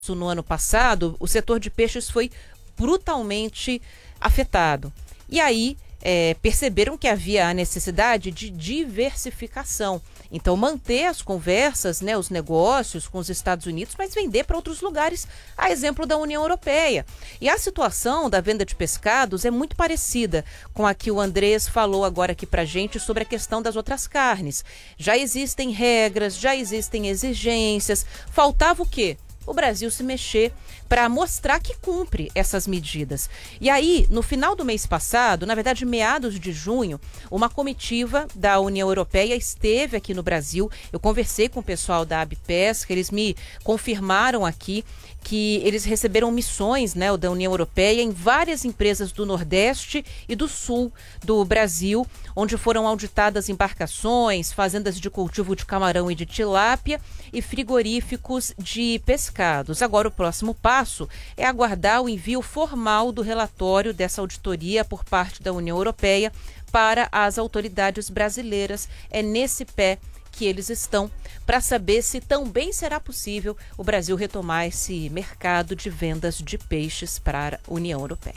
no ano passado, o setor de peixes foi brutalmente afetado. E aí perceberam que havia a necessidade de diversificação. Então, manter as conversas, né, os negócios com os Estados Unidos, mas vender para outros lugares, a exemplo da União Europeia. E a situação da venda de pescados é muito parecida com a que o Andrés falou agora aqui para a gente sobre a questão das outras carnes. Já existem regras, já existem exigências. Faltava o quê? O Brasil se mexer para mostrar que cumpre essas medidas. E aí, no final do mês passado, na verdade, meados de junho, uma comitiva da União Europeia esteve aqui no Brasil. Eu conversei com o pessoal da ABPESC, eles me confirmaram aqui que eles receberam missões, né, da União Europeia em várias empresas do Nordeste e do Sul do Brasil, onde foram auditadas embarcações, fazendas de cultivo de camarão e de tilápia e frigoríficos de pescados. Agora, o próximo passo é aguardar o envio formal do relatório dessa auditoria por parte da União Europeia para as autoridades brasileiras. É nesse pé que eles estão para saber se também será possível o Brasil retomar esse mercado de vendas de peixes para a União Europeia.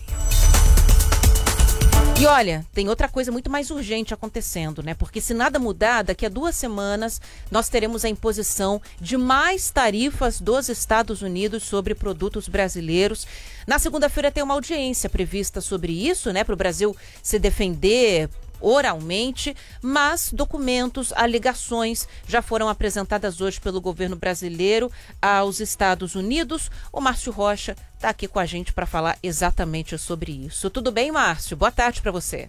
E olha, tem outra coisa muito mais urgente acontecendo, né? Porque se nada mudar, daqui a 2 semanas nós teremos a imposição de mais tarifas dos Estados Unidos sobre produtos brasileiros. Na segunda-feira tem uma audiência prevista sobre isso, né? Para o Brasil se defender oralmente, mas documentos, alegações já foram apresentadas hoje pelo governo brasileiro aos Estados Unidos. O Márcio Rocha está aqui com a gente para falar exatamente sobre isso. Tudo bem, Márcio? Boa tarde para você.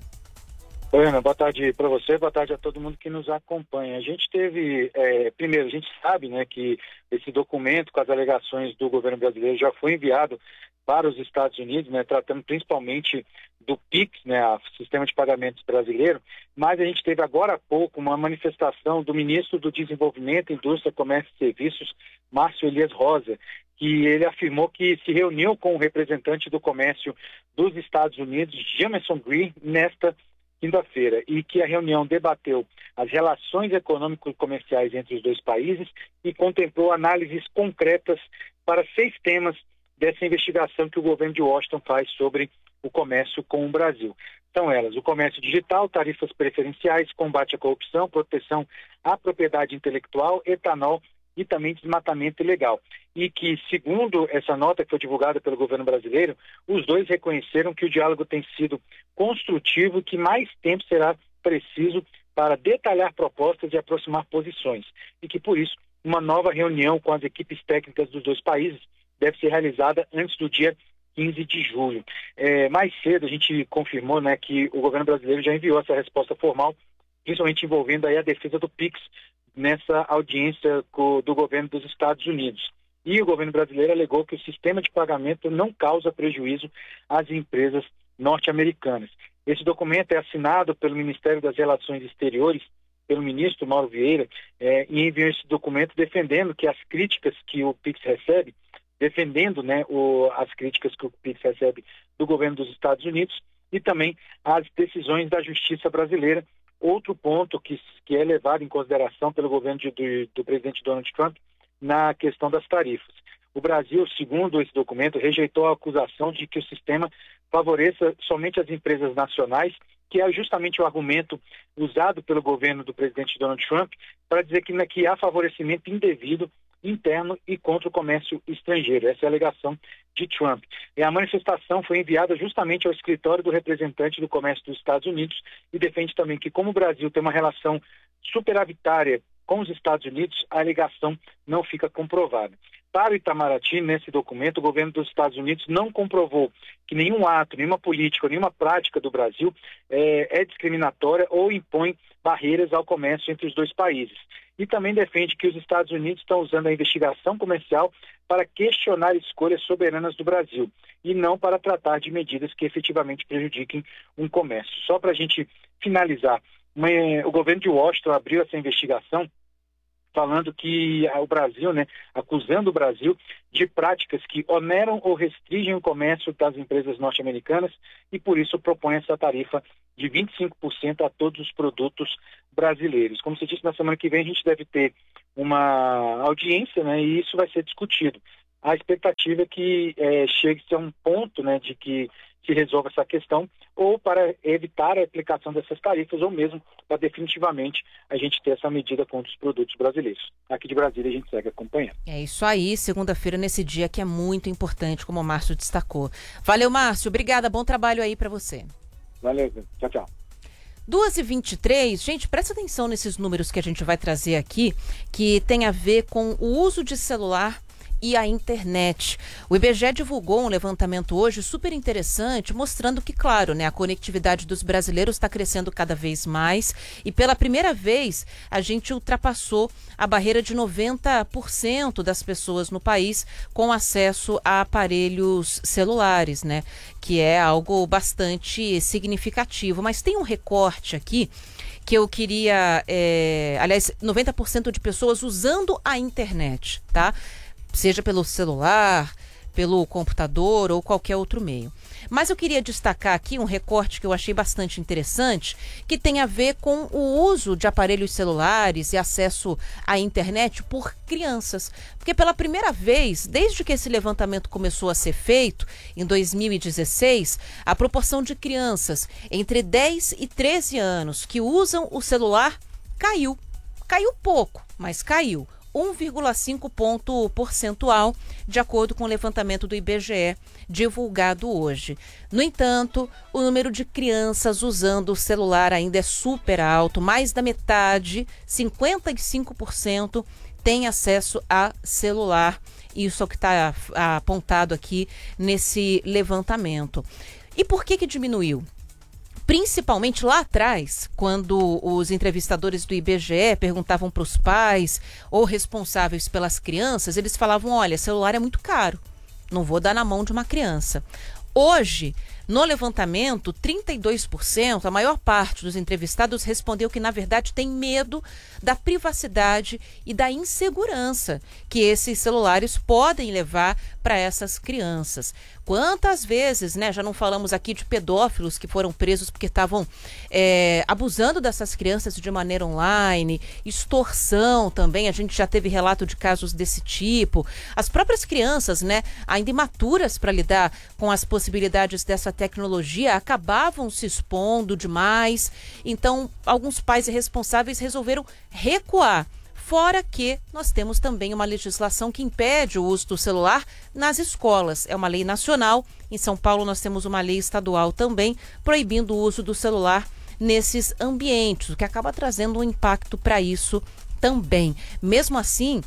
Oi, Ana, boa tarde para você, boa tarde a todo mundo que nos acompanha. A gente teve, primeiro, a gente sabe, né, que esse documento com as alegações do governo brasileiro já foi enviado para os Estados Unidos, né, tratando principalmente do PIX, né, o Sistema de Pagamentos Brasileiro, mas a gente teve agora há pouco uma manifestação do ministro do Desenvolvimento, Indústria, Comércio e Serviços, Márcio Elias Rosa, que ele afirmou que se reuniu com o representante do comércio dos Estados Unidos, Jamieson Greer, nesta quinta-feira, e que a reunião debateu as relações econômico-comerciais entre os dois países e contemplou análises concretas para 6 temas dessa investigação que o governo de Washington faz sobre o comércio com o Brasil. São elas: o comércio digital, tarifas preferenciais, combate à corrupção, proteção à propriedade intelectual, etanol e também desmatamento ilegal. E que, segundo essa nota que foi divulgada pelo governo brasileiro, os dois reconheceram que o diálogo tem sido construtivo e que mais tempo será preciso para detalhar propostas e aproximar posições. E que, por isso, uma nova reunião com as equipes técnicas dos dois países deve ser realizada antes do dia 15 de julho. Mais cedo a gente confirmou, né, que o governo brasileiro já enviou essa resposta formal, principalmente envolvendo aí a defesa do PIX nessa audiência do governo dos Estados Unidos. E o governo brasileiro alegou que o sistema de pagamento não causa prejuízo às empresas norte-americanas. Esse documento é assinado pelo Ministério das Relações Exteriores, pelo ministro Mauro Vieira, e enviou esse documento defendendo que as críticas que o PIX recebe, defendendo, né, as críticas que o PIX recebe do governo dos Estados Unidos e também as decisões da justiça brasileira. Outro ponto que é levado em consideração pelo governo do presidente Donald Trump na questão das tarifas. O Brasil, segundo esse documento, rejeitou a acusação de que o sistema favoreça somente as empresas nacionais, que é justamente o argumento usado pelo governo do presidente Donald Trump para dizer que há favorecimento indevido interno e contra o comércio estrangeiro. Essa é a alegação de Trump. E a manifestação foi enviada justamente ao escritório do representante do comércio dos Estados Unidos e defende também que, como o Brasil tem uma relação superavitária com os Estados Unidos, a alegação não fica comprovada. Para o Itamaraty, nesse documento, o governo dos Estados Unidos não comprovou que nenhum ato, nenhuma política, nenhuma prática do Brasil é discriminatória ou impõe barreiras ao comércio entre os dois países. E também defende que os Estados Unidos estão usando a investigação comercial para questionar escolhas soberanas do Brasil e não para tratar de medidas que efetivamente prejudiquem um comércio. Só para a gente finalizar, o governo de Washington abriu essa investigação falando que o Brasil, né, acusando o Brasil de práticas que oneram ou restringem o comércio das empresas norte-americanas e, por isso, propõe essa tarifa de 25% a todos os produtos brasileiros. Como você disse, na semana que vem a gente deve ter uma audiência, né, e isso vai ser discutido. a expectativa é que chegue-se a um ponto, né, de que se resolva essa questão, ou para evitar a aplicação dessas tarifas, ou mesmo para definitivamente a gente ter essa medida contra os produtos brasileiros. Aqui de Brasília a gente segue acompanhando. É isso aí, segunda-feira nesse dia que é muito importante, como o Márcio destacou. Valeu, Márcio. Obrigada, bom trabalho aí para você. Valeu, tchau, tchau. 2h23, gente, presta atenção nesses números que a gente vai trazer aqui, que tem a ver com o uso de celular e a internet. O IBGE divulgou um levantamento hoje super interessante, mostrando que, claro, né, a conectividade dos brasileiros está crescendo cada vez mais e pela primeira vez a gente ultrapassou a barreira de 90% das pessoas no país com acesso a aparelhos celulares, né, que é algo bastante significativo. Mas tem um recorte aqui que eu queria, aliás, 90% de pessoas usando a internet, tá? Seja pelo celular, pelo computador ou qualquer outro meio. Mas eu queria destacar aqui um recorte que eu achei bastante interessante, que tem a ver com o uso de aparelhos celulares e acesso à internet por crianças. Porque pela primeira vez, desde que esse levantamento começou a ser feito, em 2016, a proporção de crianças entre 10 e 13 anos que usam o celular caiu. Caiu pouco, mas caiu. 1,5 ponto percentual, de acordo com o levantamento do IBGE divulgado hoje. No entanto, o número de crianças usando o celular ainda é super alto. Mais da metade, 55%, tem acesso a celular. Isso é o que está apontado aqui nesse levantamento. E por que diminuiu? Principalmente lá atrás, quando os entrevistadores do IBGE perguntavam para os pais ou responsáveis pelas crianças, eles falavam, olha, celular é muito caro, não vou dar na mão de uma criança. Hoje, no levantamento, 32%, a maior parte dos entrevistados respondeu que, na verdade, tem medo da privacidade e da insegurança que esses celulares podem levar para essas crianças. Quantas vezes, né, já não falamos aqui de pedófilos que foram presos porque estavam abusando dessas crianças de maneira online, extorsão também, a gente já teve relato de casos desse tipo. As próprias crianças, né, ainda imaturas para lidar com as possibilidades dessa tecnologia, acabavam se expondo demais. Então, alguns pais e responsáveis resolveram recuar. Fora que nós temos também uma legislação que impede o uso do celular nas escolas. É uma lei nacional. Em São Paulo nós temos uma lei estadual também proibindo o uso do celular nesses ambientes, o que acaba trazendo um impacto para isso também. Mesmo assim,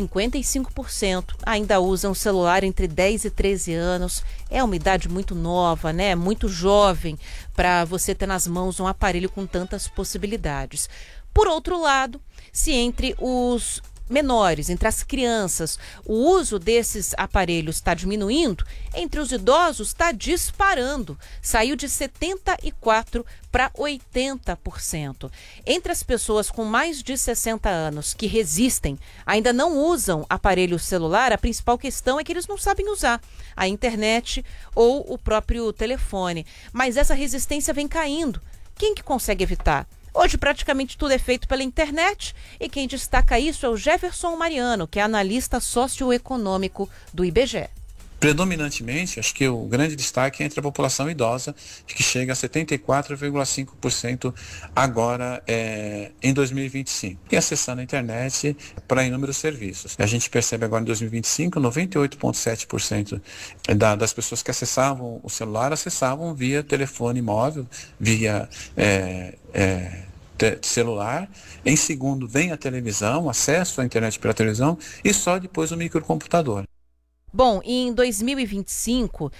55% ainda usam celular entre 10 e 13 anos. É uma idade muito nova, né? Muito jovem para você ter nas mãos um aparelho com tantas possibilidades. Por outro lado, se entre os menores, entre as crianças, o uso desses aparelhos está diminuindo, entre os idosos está disparando. Saiu de 74% para 80%. Entre as pessoas com mais de 60 anos que resistem, ainda não usam aparelho celular, a principal questão é que eles não sabem usar a internet ou o próprio telefone. Mas essa resistência vem caindo. Quem que consegue evitar? Hoje praticamente tudo é feito pela internet e quem destaca isso é o Jefferson Mariano, que é analista socioeconômico do IBGE. Predominantemente, acho que o grande destaque é entre a população idosa, que chega a 74,5% agora em 2025. E acessando a internet para inúmeros serviços. A gente percebe agora em 2025, 98,7% das pessoas que acessavam o celular, acessavam via telefone móvel, via celular. Em segundo vem a televisão, acesso à internet pela televisão, e só depois o microcomputador. Bom, em 2025,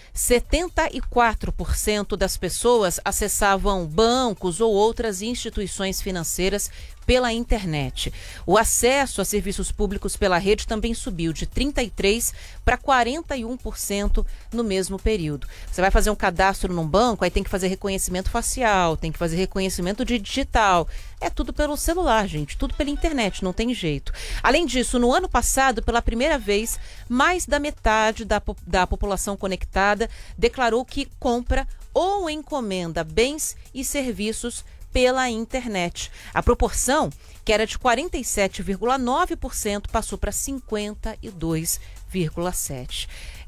74% das pessoas acessavam bancos ou outras instituições financeiras pela internet. O acesso a serviços públicos pela rede também subiu de 33% para 41% no mesmo período. Você vai fazer um cadastro num banco, aí tem que fazer reconhecimento facial, tem que fazer reconhecimento de digital. É tudo pelo celular, gente, tudo pela internet, não tem jeito. Além disso, no ano passado, pela primeira vez, mais da metade da população conectada declarou que compra ou encomenda bens e serviços pela internet. A proporção, que era de 47,9%, passou para 52,7%.